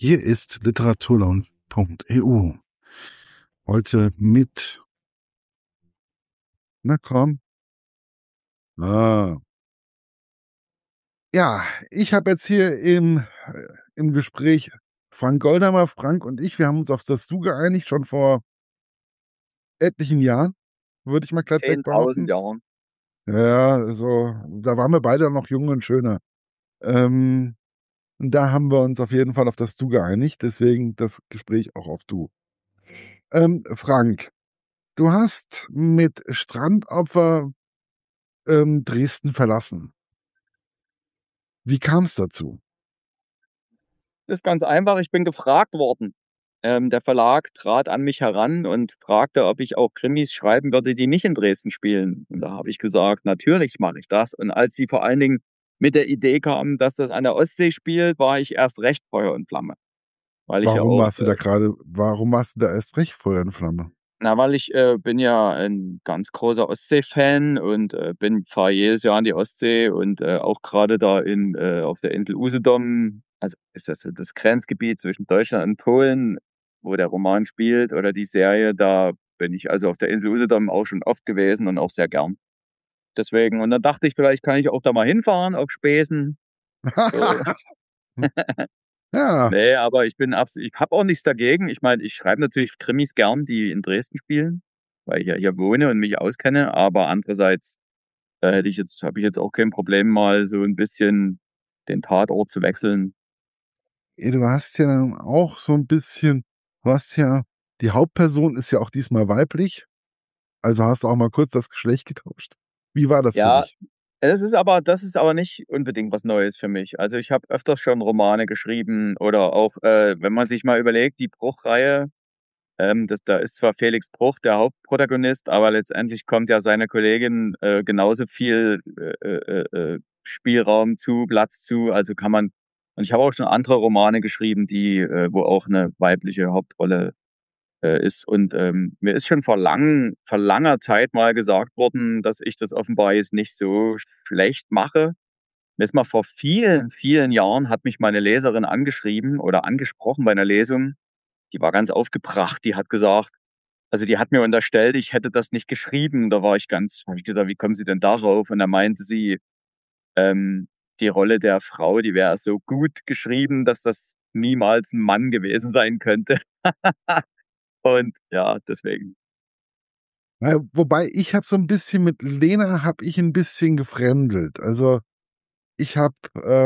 Hier ist literaturlaune.eu. Heute mit, na komm. Ja, ich habe jetzt hier im Gespräch Frank Goldhammer. Frank und ich, wir haben uns auf das Du geeinigt, schon vor etlichen Jahren, würde ich mal glatt weg 10.000 behaupten. Jahren. Ja, so, da waren wir beide noch jung und schöner. Und da haben wir uns auf jeden Fall auf das Du geeinigt, deswegen das Gespräch auch auf Du. Frank, du hast mit Strandopfer Dresden verlassen. Wie kam es dazu? Das ist ganz einfach, ich bin gefragt worden. Der Verlag trat an mich heran und fragte, ob ich auch Krimis schreiben würde, die nicht in Dresden spielen. Und da habe ich gesagt, natürlich mache ich das. Und als sie vor allen Dingen mit der Idee kamen, dass das an der Ostsee spielt, war ich erst recht Feuer und Flamme. Weil ich ja Warum auch, warst du da erst recht Feuer und Flamme? weil ich bin ja ein ganz großer Ostsee-Fan und fahre jedes Jahr an die Ostsee und auch gerade da auf der Insel Usedom, also ist das so das Grenzgebiet zwischen Deutschland und Polen, wo der Roman spielt oder die Serie, da bin ich also auf der Insel Usedom auch schon oft gewesen und auch sehr gern. Deswegen, und dann dachte ich, vielleicht kann ich auch da mal hinfahren auf Spesen. So. Ja, Nee, aber ich habe auch nichts dagegen. Ich meine, ich schreibe natürlich Krimis gern, die in Dresden spielen, weil ich ja hier wohne und mich auskenne, aber andererseits habe ich jetzt auch kein Problem, mal so ein bisschen den Tatort zu wechseln. du hast ja dann auch so ein bisschen, du hast ja, die Hauptperson ist ja auch diesmal weiblich, also hast du auch mal kurz das Geschlecht getauscht. Wie war das für Ja, dich? das ist aber nicht unbedingt was Neues für mich. Also ich habe öfters schon Romane geschrieben oder auch, wenn man sich mal überlegt, die Bruchreihe, da ist zwar Felix Bruch der Hauptprotagonist, aber letztendlich kommt ja seiner Kollegin genauso viel Spielraum zu, Platz zu. Also kann man, und ich habe auch schon andere Romane geschrieben, wo auch eine weibliche Hauptrolle ist. Und mir ist schon vor langer Zeit mal gesagt worden, dass ich das offenbar jetzt nicht so schlecht mache. Mir ist mal vor vielen, vielen Jahren hat mich meine Leserin angeschrieben oder angesprochen bei einer Lesung. Die war ganz aufgebracht. Die hat gesagt, also die hat mir unterstellt, ich hätte das nicht geschrieben. Da habe ich gesagt, wie kommen Sie denn darauf? Und da meinte sie, die Rolle der Frau, die wäre so gut geschrieben, dass das niemals ein Mann gewesen sein könnte. Und ja, deswegen. Ja, wobei ich habe so ein bisschen mit Lena habe ich ein bisschen gefremdelt. Also, ich habe,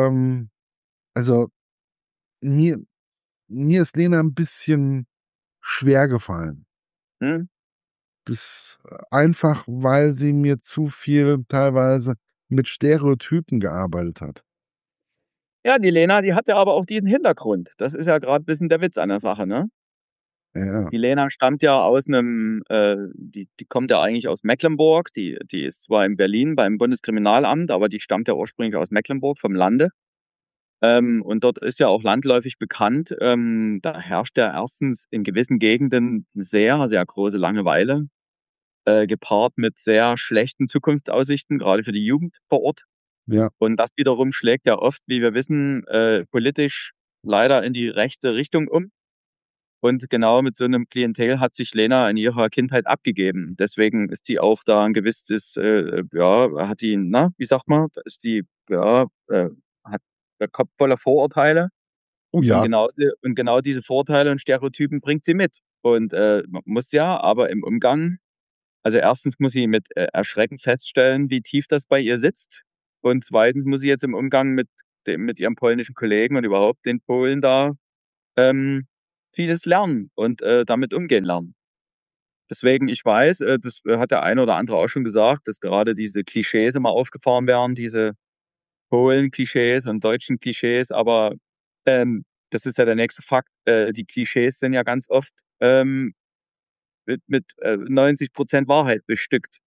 also, mir mir ist Lena ein bisschen schwer gefallen. Hm? Das einfach, weil sie mir zu viel teilweise mit Stereotypen gearbeitet hat. Ja, die Lena, die hat ja aber auch diesen Hintergrund. Das ist ja gerade ein bisschen der Witz an der Sache, ne? Ja, Die Lena stammt ja aus einem, die kommt ja eigentlich aus Mecklenburg. Die ist zwar in Berlin beim Bundeskriminalamt, aber die stammt ja ursprünglich aus Mecklenburg vom Lande. Und dort ist ja auch landläufig bekannt, da herrscht ja erstens in gewissen Gegenden eine sehr, sehr große Langeweile, gepaart mit sehr schlechten Zukunftsaussichten, gerade für die Jugend vor Ort. ja. Und das wiederum schlägt ja oft, wie wir wissen, politisch leider in die rechte Richtung um. Und genau mit so einem Klientel hat sich Lena in ihrer Kindheit abgegeben. Deswegen ist die auch da ein gewisses, ja, hat die, na, wie sagt man, da ist die, ja, hat der Kopf voller Vorurteile. Oh Und ja. genau diese Vorteile und Stereotypen bringt sie mit. Und man muss ja aber im Umgang, also erstens muss sie mit Erschrecken feststellen, wie tief das bei ihr sitzt. Und zweitens muss sie jetzt im Umgang mit ihrem polnischen Kollegen und überhaupt den Polen da ähm, vieles lernen und damit umgehen lernen. Deswegen, ich weiß, das hat der eine oder andere auch schon gesagt, dass gerade diese Klischees immer aufgefahren werden, diese Polen-Klischees und deutschen Klischees, aber das ist ja der nächste Fakt. Die Klischees sind ja ganz oft mit 90% Wahrheit bestückt.